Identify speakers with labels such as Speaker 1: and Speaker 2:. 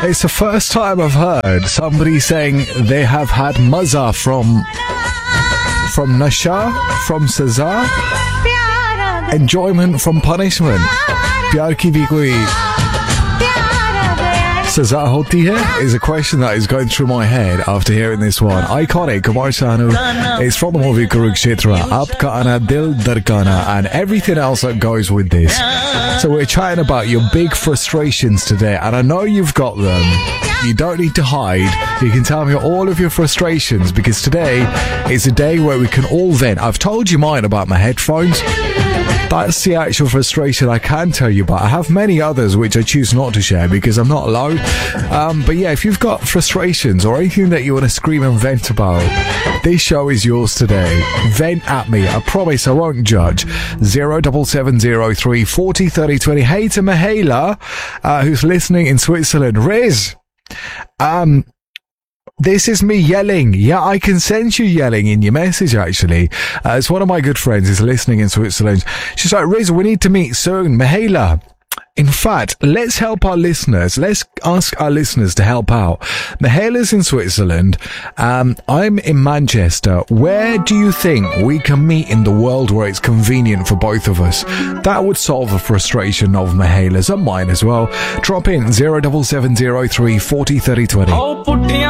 Speaker 1: It's the first time I've heard somebody saying they have had maza from nasha, from saza, enjoyment from punishment. प्यार की भी कोई सजा होती है is a question that is going through my head after hearing this one. Iconic, Kumar Sanu. It's from the movie Kurukshetra, Aapka Ana Dil Darkana, and everything else that goes with this. So we're chatting about your big frustrations today, and I know you've got them. You don't need to hide. You can tell me all of your frustrations, because today is a day where we can all vent. I've told you mine about my headphones. That's the actual frustration I can tell you about. I have many others which I choose not to share because I'm not allowed. But yeah, if you've got frustrations or anything that you want to scream and vent about, this show is yours today. Vent at me. I promise I won't judge. 07703 40 30 20. Hey to Mihaela, who's listening in Switzerland. Riz, this is me yelling. Yeah, I can sense you yelling in your message, actually. It's one of my good friends who's listening in Switzerland. She's like, Riz, we need to meet soon. Mihaela, in fact, let's help our listeners. Let's ask our listeners to help out. Mihaela's in Switzerland. I'm in Manchester. Where do you think we can meet in the world where it's convenient for both of us? That would solve the frustration of Mihaela's and mine as well. Drop in 07703 40 30 20.